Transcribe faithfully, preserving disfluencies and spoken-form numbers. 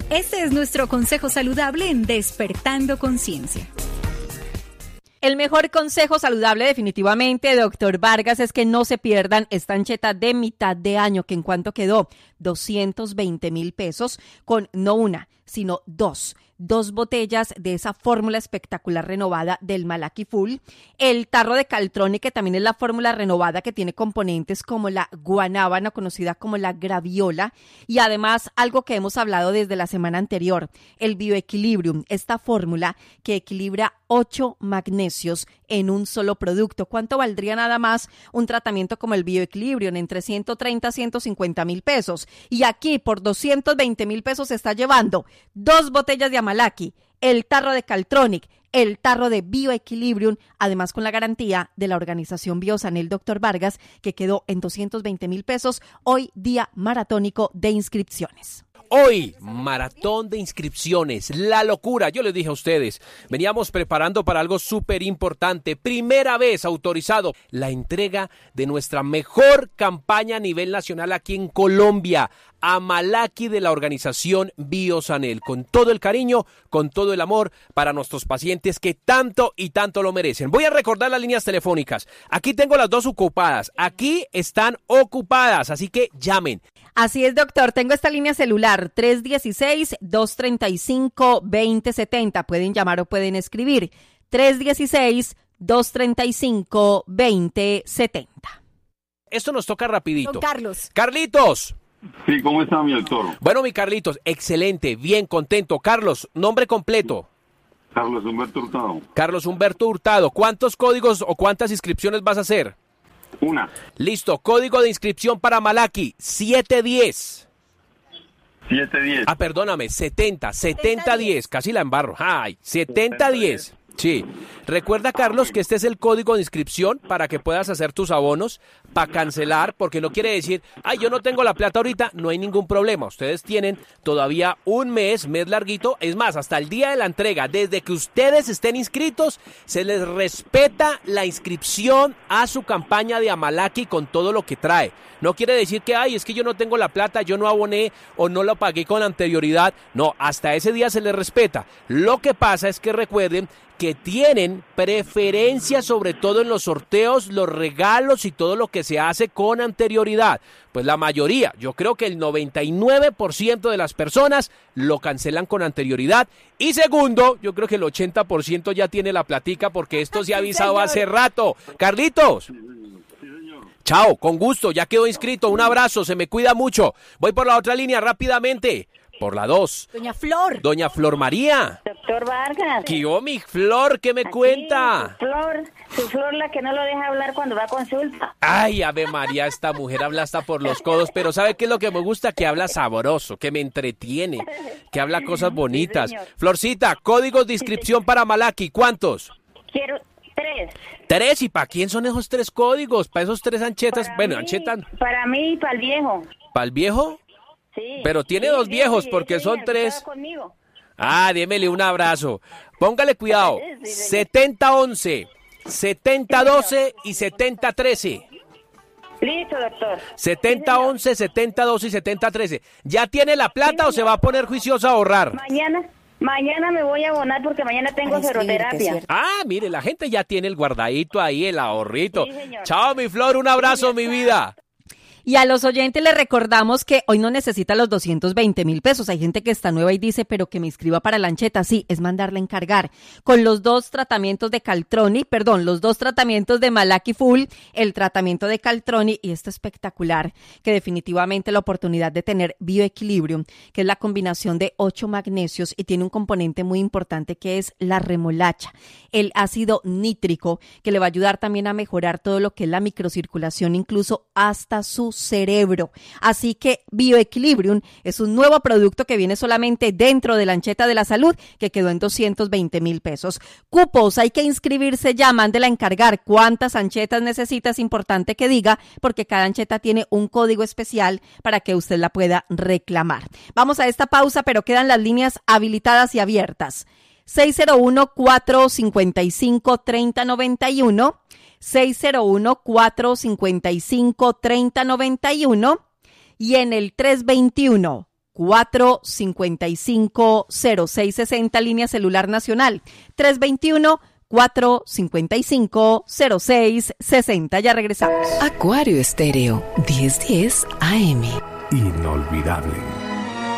Este es nuestro consejo saludable en Despertando Conciencia. El mejor consejo saludable definitivamente, doctor Vargas, es que no se pierdan esta ancheta de mitad de año, que en cuanto quedó doscientos veinte mil pesos, con no una, sino dos. Dos botellas de esa fórmula espectacular renovada del Malaki Full, el tarro de Caltronic, que también es la fórmula renovada que tiene componentes como la guanábana, conocida como la graviola, y además algo que hemos hablado desde la semana anterior, el Bioequilibrium, esta fórmula que equilibra ocho magnesios en un solo producto. ¿Cuánto valdría nada más un tratamiento como el Bioequilibrium? Entre ciento treinta a ciento cincuenta mil pesos. Y aquí por doscientos veinte mil pesos se está llevando dos botellas de Amalaki, el tarro de Caltronic, el tarro de Bioequilibrium, además con la garantía de la organización Biosanel doctor Vargas, que quedó en doscientos veinte mil pesos, hoy día maratónico de inscripciones. Hoy, maratón de inscripciones, la locura. Yo les dije a ustedes, veníamos preparando para algo súper importante. Primera vez autorizado la entrega de nuestra mejor campaña a nivel nacional aquí en Colombia. Amalaki de la organización Biosanel, con todo el cariño, con todo el amor para nuestros pacientes que tanto y tanto lo merecen. Voy a recordar las líneas telefónicas. Aquí tengo las dos ocupadas, aquí están ocupadas, así que llamen. Así es, doctor. Tengo esta línea celular tres uno seis, dos tres cinco, dos cero siete cero. Pueden llamar o pueden escribir tres uno seis, dos tres cinco, dos cero siete cero. Esto nos toca rapidito. Don Carlos. Carlitos. Sí, ¿cómo está mi doctor? Bueno, mi Carlitos, excelente, bien, contento. Carlos, nombre completo. Carlos Humberto Hurtado. Carlos Humberto Hurtado. ¿Cuántos códigos o cuántas inscripciones vas a hacer? Una. Listo, código de inscripción para Amalaki, siete diez. siete diez. Ah, perdóname, setenta, setenta diez, casi la embarro. Ay, setenta diez. Sí. Recuerda, Carlos, que este es el código de inscripción para que puedas hacer tus abonos para cancelar, porque no quiere decir, ay, yo no tengo la plata ahorita, no hay ningún problema. Ustedes tienen todavía un mes, mes larguito, es más, hasta el día de la entrega, desde que ustedes estén inscritos, se les respeta la inscripción a su campaña de Amalaki con todo lo que trae. No quiere decir que, ay, es que yo no tengo la plata, yo no aboné o no lo pagué con anterioridad. No, hasta ese día se les respeta. Lo que pasa es que recuerden que tienen preferencia sobre todo en los sorteos, los regalos y todo lo que se hace con anterioridad. Pues la mayoría, yo creo que el noventa y nueve por ciento de las personas lo cancelan con anterioridad. Y segundo, yo creo que el ochenta por ciento ya tiene la platica porque esto se ha avisado hace rato. Carlitos. Chao, con gusto, ya quedó inscrito. Un abrazo, se me cuida mucho. Voy por la otra línea rápidamente. Por la dos. Doña Flor. Doña Flor María. Doctor Vargas. ¿Qué hubo, mi Flor? ¿Qué me Aquí, cuenta? Su Flor, su Flor la que no lo deja hablar cuando va a consulta. Ay, Ave María, esta mujer habla hasta por los codos, pero ¿sabe qué es lo que me gusta? Que habla sabroso, que me entretiene, que habla cosas bonitas. Sí, Florcita, códigos de inscripción para Amalaki, ¿cuántos? Quiero tres. ¿Tres? ¿Y para quién son esos tres códigos? ¿Para esos tres anchetas? Para bueno, mí, anchetas. Para mí y para el viejo. ¿Para el viejo? Sí. Pero tiene sí, dos sí, viejos sí, porque sí, son sí, tres. Conmigo. Ah, démele un abrazo. Póngale cuidado. Sí, sí, setenta once, setenta doce y setenta trece. Listo, doctor. setenta once, setenta doce y setenta trece. ¿Ya tiene la plata sí, o se va a poner juicioso a ahorrar? Mañana. Mañana me voy a abonar porque mañana tengo ceroterapia. Ah, mire, la gente ya tiene el guardadito ahí, el ahorrito. Sí, señor. Chao, mi Flor, un abrazo, sí, mi vida. Y a los oyentes les recordamos que hoy no necesita los doscientos veinte mil pesos. Hay gente que está nueva y dice, pero que me inscriba para la ancheta. Sí, es mandarla a encargar. Con los dos tratamientos de Caltronic, perdón, los dos tratamientos de Malaki Full, el tratamiento de Caltronic y esto espectacular, que definitivamente la oportunidad de tener Bioequilibrium, que es la combinación de ocho magnesios y tiene un componente muy importante que es la remolacha, el ácido nítrico, que le va a ayudar también a mejorar todo lo que es la microcirculación, incluso hasta su cerebro. Así que Bioequilibrium es un nuevo producto que viene solamente dentro de la ancheta de la salud, que quedó en doscientos veinte mil pesos. Cupos, hay que inscribirse ya, mándela a encargar. ¿Cuántas anchetas necesita? Es importante que diga, porque cada ancheta tiene un código especial para que usted la pueda reclamar. Vamos a esta pausa, pero quedan las líneas habilitadas y abiertas. seis cero uno, cuatro cinco cinco, tres cero nueve uno, seis cero uno, cuatro cinco cinco, tres cero nueve uno y en el tres dos uno, cuatro cinco cinco, cero seis seis cero, línea celular nacional, tres dos uno, cuatro cinco cinco, cero seis seis cero. Ya regresamos. Acuario Estéreo, diez diez A M. Inolvidable.